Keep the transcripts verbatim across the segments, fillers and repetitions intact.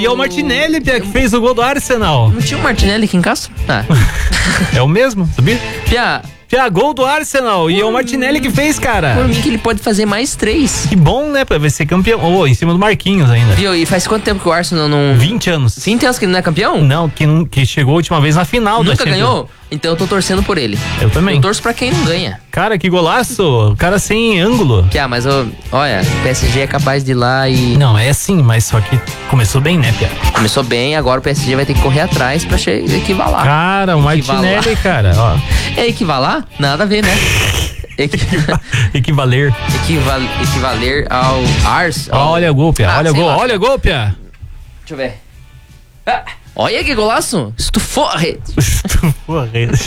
é o Martinelli, Pia, que fez o gol do Arsenal. Não tinha o Martinelli aqui em casa? Ah. É o mesmo, sabia? Pia... Pia, gol do Arsenal. Hum, e é o Martinelli que fez, cara. Por mim que ele pode fazer mais três. Que bom, né? Pra ver ser campeão. Ô, oh, em cima do Marquinhos ainda. Viu? E faz quanto tempo que o Arsenal não... vinte anos. vinte anos que ele não é campeão? Não, que, que chegou a última vez na final. Nunca da ganhou? Então eu tô torcendo por ele. Eu também. Eu torço pra quem não ganha. Cara, que golaço. O cara sem ângulo. Pia, mas ó, olha, o P S G é capaz de ir lá e... Não, é assim, mas só que começou bem, né, Pia? Começou bem, agora o P S G vai ter que correr atrás pra che- equivalar. Cara, o Martinelli, cara, ó. É equivalar? Nada a ver, né? Equi... Equivaler. Equival... Equivaler ao Ars. Ao... Olha o gol, Pia. Ah, olha o sei gol, lá. olha o gol, Pia. Deixa eu ver. Ah, olha que golaço. Estufou a rede. Estufou a rede.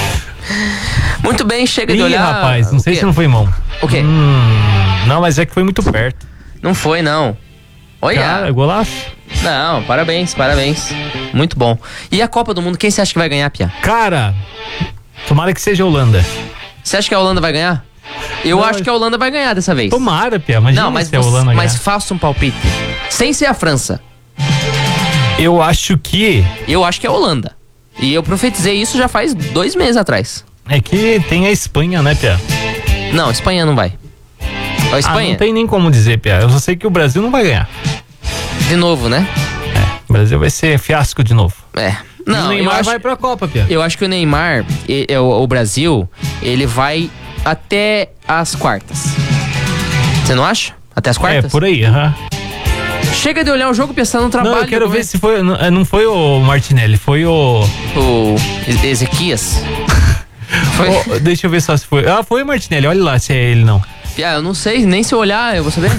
Muito bem, chega Ih, de olhar. rapaz, não sei se não foi mão. O quê? Hum, não, mas é que foi muito perto. Não foi, não. Olha. Cara, golaço. Não, parabéns, parabéns. Muito bom. E a Copa do Mundo, quem você acha que vai ganhar, Pia? Cara, tomara que seja a Holanda. Você acha que a Holanda vai ganhar? Eu Não, acho que a Holanda vai ganhar dessa vez. Tomara, Pia, imagina Não, mas, se a você- Holanda mas ganhar. faça um palpite. Sem ser a França. Eu acho que... Eu acho que é a Holanda. E eu profetizei isso já faz dois meses atrás. É que tem a Espanha, né, Pia? Não, a Espanha não vai. A Ah, Espanha, não tem nem como dizer, Pia. Eu só sei que o Brasil não vai ganhar. de novo, né? É, o Brasil vai ser fiasco de novo. É. o Não, eu Neymar acho, vai pra Copa, Pia. eu acho que o Neymar, e- e- o, o Brasil, ele vai até as quartas. Você não acha? Até as É, quartas? por aí, aham. Chega de olhar o jogo pensando no trabalho. Não, eu quero como é- ver se foi... Não, não foi o Martinelli, foi o... O E- Ezequias. Foi. o- deixa eu ver só se foi... Ah, foi o Martinelli, olha lá se é ele não. Ah, eu não sei, nem se eu olhar, eu vou saber.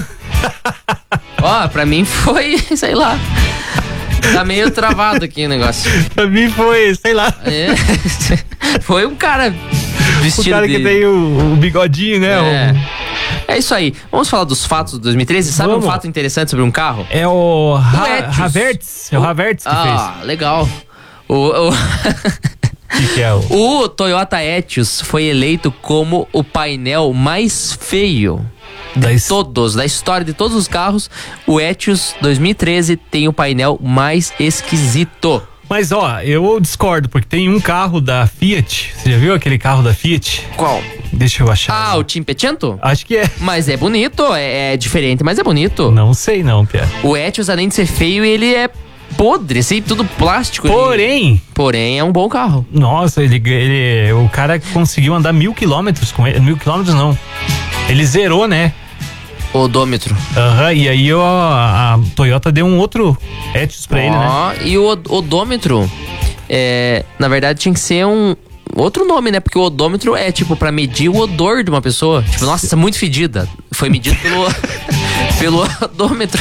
Ó, pra mim foi, sei lá. Tá meio travado aqui o negócio. Pra mim foi, sei lá... É. Foi um cara O vestido cara de... que tem o, o bigodinho, né? É. O- É isso aí. Vamos falar dos fatos de dois mil e treze. Sabe Vamos. um fato interessante sobre um carro? É o Ha- Etios. Havertz. É o Havertz que Ah, legal. O, o... fez. O que, que é o... o Toyota Etios foi eleito como o painel mais feio de Da his- todos, da história de todos os carros. O Etios dois mil e treze tem o painel mais esquisito. Mas ó, eu discordo, porque tem um carro da Fiat. Você já viu aquele carro da Fiat? Qual? Deixa eu achar. Ah, o Cinquecento? Acho que é. Mas é bonito, é, é diferente, mas é bonito. Não sei não, Pia. O Etios, além de ser feio, ele é podre, assim, tudo plástico. Porém, Porém, é um bom carro. nossa, ele, ele, o cara conseguiu andar mil quilômetros com ele. Mil quilômetros não. Ele zerou, né? Odômetro. Aham, e aí ó, a Toyota deu um outro Etios pra ele, né? Ó, e o od- odômetro, é, na verdade, tinha que ser um outro nome, né? Porque o odômetro é, tipo, pra medir o odor de uma pessoa. Tipo, nossa, muito fedida. Foi medido pelo, pelo odômetro.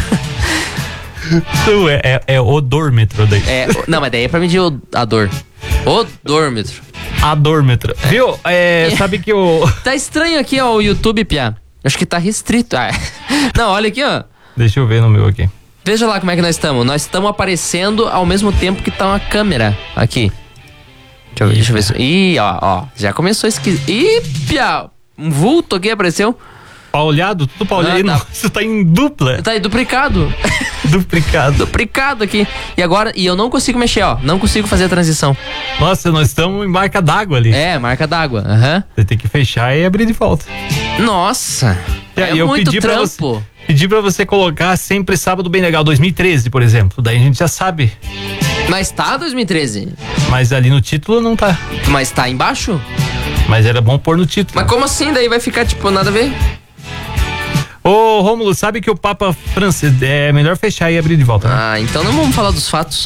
Não, é, é, é odômetro daí. É, não, mas daí é pra medir o- a dor. Odômetro. Adômetro. Viu? É, sabe que o... Tá estranho aqui, ó, o YouTube, Pia. Acho que tá restrito. Ah. Não, olha aqui, ó. Deixa eu ver no meu aqui. Veja lá como é que nós estamos. Nós estamos aparecendo ao mesmo tempo que tá uma câmera aqui. Deixa eu ver, deixa eu ver. se- Ih, ó, ó. Já começou esquisito. Ih, Pia. Um vulto aqui apareceu. Paulhado, tudo paulhado. Ah, tá. Nossa, tá em dupla. Tá aí, duplicado. Duplicado. Duplicado aqui. E agora, e eu não consigo mexer, ó. Não consigo fazer a transição. Nossa, nós estamos em marca d'água ali. É, marca d'água. Aham. Você tem que fechar e abrir de volta. Nossa. E É aí eu muito pedi pra você, trampo. pedi pra você colocar sempre Sábado Bem Legal dois mil e treze, por exemplo. Daí a gente já sabe. Mas tá dois mil e treze. Mas ali no título não tá. Mas tá embaixo? Mas era bom pôr no título. Mas como assim? Daí vai ficar, tipo, nada a ver? Ô, Rômulo, sabe que o Papa Francisco é melhor fechar e abrir de volta, né? Ah, então não vamos falar dos fatos.